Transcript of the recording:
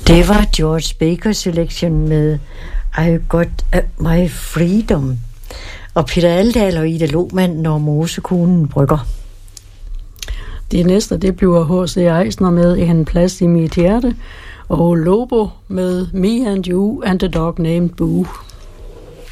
Det var George Baker Selection med I Got My Freedom. Og Peter Aldahl og Ida Lohmann, Når mosekonen brygger. Det næste, det bliver H.C. Eisner med En plads i mit hjerte, og Lobo med Me and You and the Dog Named Boo.